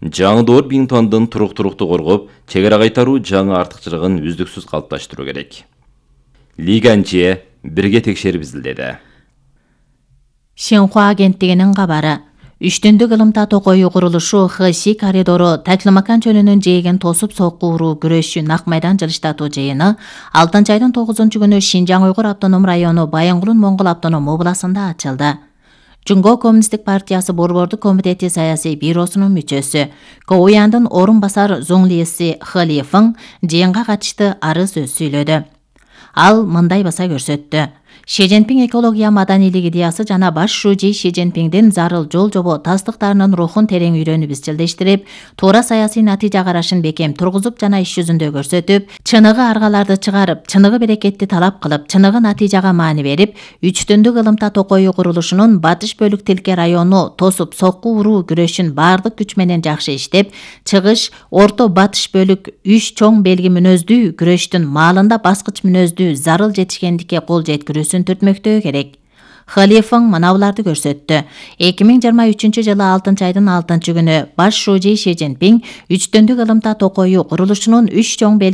Жаңы доор Бингтондун туруктуулукту коргоп, чек ара кайтаруу жаңы артыкчылыгын үздүксүз калыпташтыруу керек. Лиганче бирге текшерип изилдеди. Синхуа агенттигинин кабары. Үчтүндүк ылымта токою курулушу Хэси коридору Таклымакан чөлүнүн жээгин тосуп соккууруу күрөшчү нак майдан жылыштатуу жыйыны 6 айдын 9-күнү Шинжаң Уйгур автоном району Байынгулун Моңгол автоном областында ачылды. Жунго Коммунисттик партиясы Борбордук комитети саясий бюросунун мүчөсү, Коуяндын орун басар Зуңлиси Хылифың жыйынга катышты арыз сөз сүйлөдү. Ал мындай баса көрсөттү. Ши Цзиньпин экология маданилик идеясы жана баш шужи Ши Цзиньпиндин зарыл жол жобо тастыктарынын рухун терең үйрөнүп изчилдештирип, туура саясий натыйжа карашын бекем тургузуп жана иш жүзүндө көрсөтүп, чыныгы аргаларды чыгарып, чыныгы берекетти талап кылып, чыныгы натыйжага маани берип, үчтүндүк ылымта токою курулушунун батыш бөлүк Тилке району тосуп сокку уруу күрөшүн бардык күч менен жакшы иштеп, чыгыш орто батыш бөлүк 3 чоң белги мүнөздүү күрөштүн маалында баскыч мүнөздүү зарыл жетишкендикке кол жеткирүүсүн түртмөктөө керек. Хылифың мынауларды көрсөттү. 2023 жылы 6 айдын 6-күнү баш шужи Ши Цзиньпин үчтүндүк ылымта токою курулушунун 3 чоң